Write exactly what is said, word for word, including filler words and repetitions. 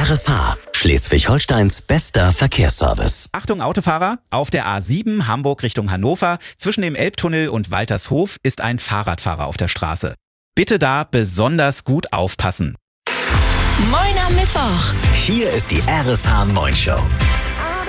R S H, Schleswig-Holsteins bester Verkehrsservice. Achtung Autofahrer, auf der A sieben Hamburg Richtung Hannover, zwischen dem Elbtunnel und Waltershof ist ein Fahrradfahrer auf der Straße. Bitte da besonders gut aufpassen. Moin am Mittwoch. Hier ist die R S H Moin Show.